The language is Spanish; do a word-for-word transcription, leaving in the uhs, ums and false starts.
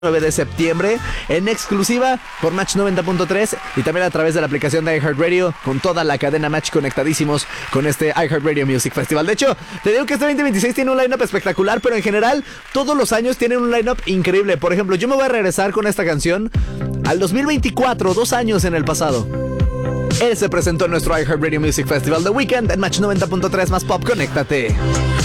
nueve de septiembre en exclusiva por Match noventa punto tres y también a través de la aplicación de iHeartRadio con toda la cadena Match conectadísimos con este iHeartRadio Music Festival. De hecho, te digo que este veinte veintiséis tiene un lineup espectacular, pero en general todos los años tienen un lineup increíble. Por ejemplo, yo me voy a regresar con esta canción al dos mil veinticuatro, dos años en el pasado. Él se presentó en nuestro iHeartRadio Music Festival The Weeknd en Match noventa punto tres más pop. Conéctate.